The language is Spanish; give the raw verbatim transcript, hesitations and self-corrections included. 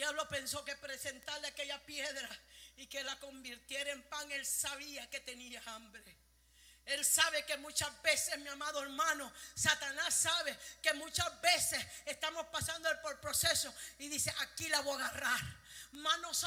diablo pensó que presentarle aquella piedra y que la convirtiera en pan, él sabía que tenía hambre. Él sabe que muchas veces, mi amado hermano, Satanás sabe que muchas veces estamos pasando por proceso y dice, aquí la voy a agarrar. Manos